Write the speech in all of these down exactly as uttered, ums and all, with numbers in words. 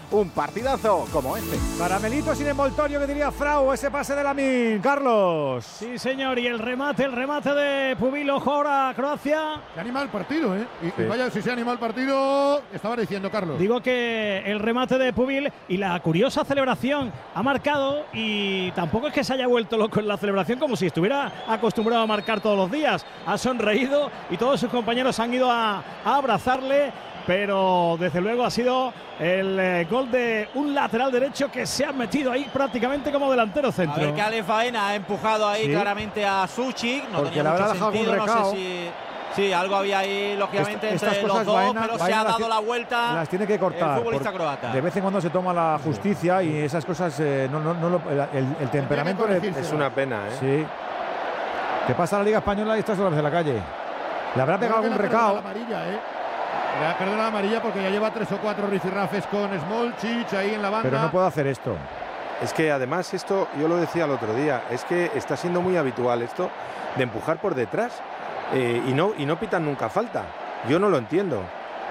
un partidazo como este. Caramelito sin envoltorio, que diría Frau, ese pase de Lamine. Carlos. Sí, señor, y el remate, el remate de Pubil, ojo ahora Croacia. Se anima el partido, ¿eh? Y, Sí. y vaya si se anima el partido, estaba diciendo Carlos. Digo que el remate de Pubil y la curiosa celebración ha marcado, y tampoco es que se haya vuelto loco en la celebración, como si estuviera acostumbrado a marcar todos los días. Ha sonreído y todos sus compañeros han ido a, a abrazarle, pero desde luego ha sido el eh, gol de un lateral derecho que se ha metido ahí prácticamente como delantero centro. A ver que Ale Faena ha empujado ahí Sí. claramente a Suchik, no Porque tenía le habrá mucho dejado sentido, algún no recao. sé si… Sí, algo había ahí, lógicamente, Est- entre estas los cosas dos, Baena- pero se Baena ha las dado ti- la vuelta Las tiene que cortar. el futbolista por- croata. De vez en cuando se toma la justicia y esas cosas, eh, no, no, no lo- el, el- el temperamento le- Es una pena, ¿eh? Sí. ¿Qué pasa en la Liga Española y estas horas de la calle? ¿Le habrá pegado algún Creo que le ha recao? perdonado la amarilla, ¿eh? Le ha perdonado la amarilla porque ya lleva tres o cuatro rifirrafes con Smolcic ahí en la banda. Pero no puedo hacer esto. Es que además esto, yo lo decía el otro día, es que está siendo muy habitual esto de empujar por detrás eh, y, no, y no pitan nunca falta. Yo no lo entiendo.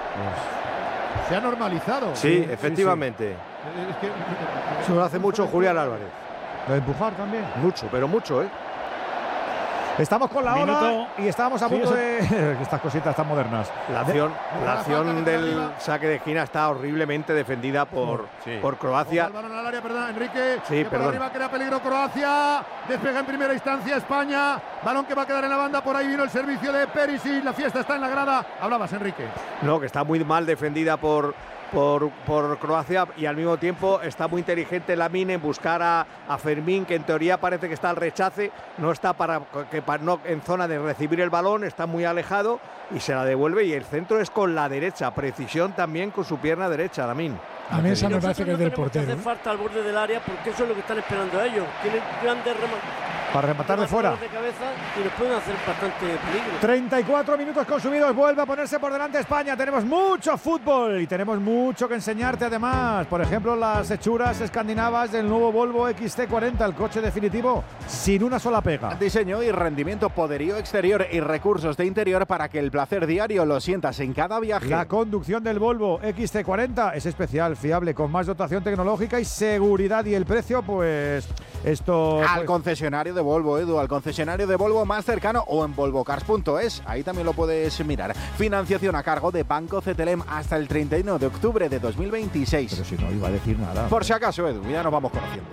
Se ha normalizado. Sí, efectivamente. Es que, Eso lo hace mucho Julián Álvarez. Lo de empujar también. Mucho, pero mucho, ¿eh? Estamos con la Minuto. ola y estábamos a Sí, punto eso- de… Estas cositas tan modernas. La De- acción, de- la de- acción de- del de- saque de esquina está horriblemente defendida por, Sí. por Ojo Croacia. al balón al área, perdón, Enrique. Sí, que por perdón. arriba crea peligro Croacia. Despega en primera instancia España. Balón que va a quedar en la banda. Por ahí vino el servicio de Perisic. La fiesta está en la grada. Hablabas, Enrique. No, que está muy mal defendida por, por, por Croacia y al mismo tiempo está muy inteligente Lamine en buscar a, a Fermín, que en teoría parece que está al rechace, no está para, que para no, en zona de recibir el balón, está muy alejado y se la devuelve, y el centro es con la derecha, precisión también con su pierna derecha, Lamine. A mí esa me Nosotros parece que no es del tenemos que portero. hacer ¿eh? falta al borde del área, porque eso es lo que están esperando ellos. Tienen grandes remates Para rematar de fuera. de cabeza y nos pueden hacer bastante peligro. treinta y cuatro minutos consumidos, vuelve a ponerse por delante España. Tenemos mucho fútbol y tenemos mucho que enseñarte además. Por ejemplo, las hechuras escandinavas del nuevo Volvo X C cuarenta, el coche definitivo sin una sola pega. Diseño y rendimiento, poderío exterior y recursos de interior para que el placer diario lo sientas en cada viaje. La conducción del Volvo X C cuarenta es especial, fiable, con más dotación tecnológica y seguridad. Y el precio, pues esto… Al pues, concesionario de Volvo, Edu, al concesionario de Volvo más cercano o en volvocars punto es. Ahí también lo puedes mirar. Financiación a cargo de Banco Cetelem hasta el treinta y uno de octubre de dos mil veintiséis. Pero si no iba a decir nada. Por si acaso, Edu, ya nos vamos conociendo.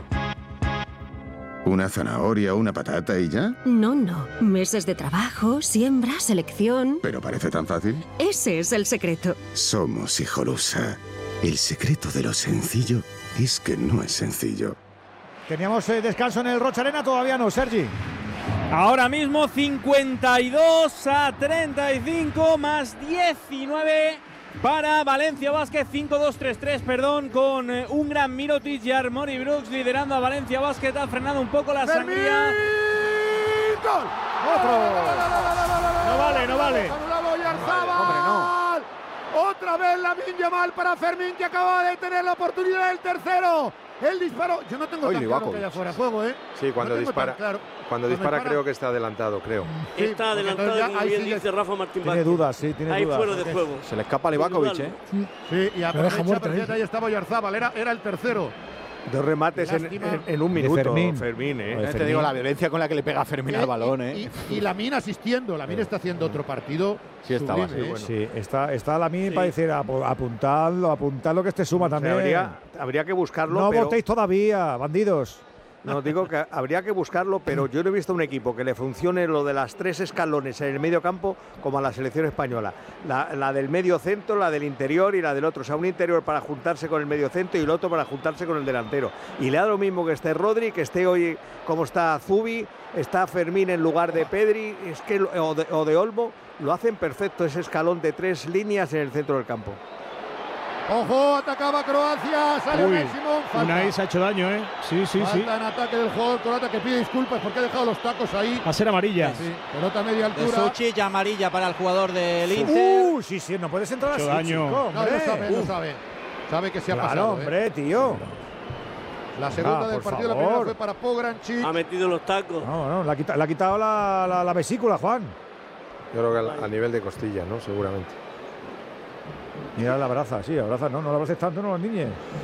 ¿Una zanahoria, una patata y ya? No, no. Meses de trabajo, siembra, selección. ¿Pero parece tan fácil? Ese es el secreto. Somos Hijolusa. El secreto de lo sencillo es que no es sencillo. Teníamos eh, descanso en el Rocha Arena, todavía no, Sergi. Ahora mismo cincuenta y dos a treinta y cinco más diecinueve para Valencia Basket, cinco dos tres tres, perdón, con eh, un gran Mirotic y Armoni Brooks liderando a Valencia Basket. Ha frenado un poco la sangría. ¡Gol! ¡Otro! No vale, no vale. Anulado Oyarzabal. Otra vez Lamine Yamal para Fermín, que acaba de tener la oportunidad del tercero. El disparo, yo no tengo Hoy tan claro Livakovic. que haya fuera de juego, ¿eh? Sí, cuando No tengo dispara, tan claro. cuando Cuando dispara dispara- creo que está adelantado, creo. Sí, Está porque adelantado, entonces ya como ahí bien sí que- dice Rafa Martín Tiene Vázquez. dudas, sí, tiene Ahí dudas. fuera de juego. Se le escapa a Livakovic, ¿eh? Sí, y deja aprovecha, muerto, fíjate, ¿eh? ahí estaba Oyarzabal, era, era el tercero. Dos remates en, Lástima. en- en un De minuto, Fermín. Fermín, ¿eh? Joder, Te digo, la violencia con la que le pega a Fermín al balón, ¿eh? Y, y Lamine asistiendo, Lamine está haciendo otro partido. Sí estaba, sublime, sí, ¿eh? bueno. Sí, está, está Lamine Sí. para decir apu- apuntadlo, apuntadlo que este suma O sea, también. habría, habría que buscarlo, no pero… votéis todavía, bandidos. No, digo que habría que buscarlo, pero yo no he visto un equipo que le funcione lo de las tres escalones en el medio campo como a la selección española. La, la del medio centro, la del interior y la del otro. O sea, un interior para juntarse con el medio centro y el otro para juntarse con el delantero. Y le da lo mismo que esté Rodri, que esté hoy como está Zubi, está Fermín en lugar de Pedri, es que, lo- o, de, o de Olmo. Lo hacen perfecto ese escalón de tres líneas en el centro del campo. Ojo, atacaba Croacia, sale Uy, Unai Simón, falta. Unai se ha hecho daño, ¿eh? Sí, sí, sí. Falta en ataque del jugador croata, que pide disculpas porque ha dejado los tacos ahí. Va a ser amarilla. Sí, pelota a media De altura. Suchik, amarilla para el jugador del Inter. Uh, sí, sí, no puedes entrar Mucho así, daño. chico, No, hombre. lo sabe, lo sabe. Sabe que se ha Claro, pasado. ¿eh? hombre, tío. La segunda Ah, del por partido, la favor. primera fue para Pograncic. Ha metido los tacos. No, no, le ha quitado, le ha quitado la, la- la vesícula, Juan. Yo creo que a, a nivel de costilla, ¿no? Seguramente. Mira, la abraza, sí, abraza, no, no la abraces tanto, no, los niños.